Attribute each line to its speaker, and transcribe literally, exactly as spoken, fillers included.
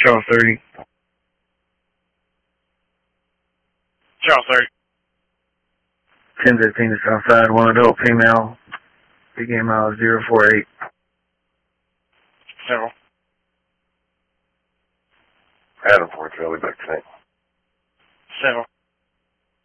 Speaker 1: Charles thirty.
Speaker 2: Charles thirty.
Speaker 1: ten fifteen to Southside, one adult female. Begin miles zero four eight.
Speaker 2: Several.
Speaker 3: Adam for Charlie, back to Saint.
Speaker 2: Several.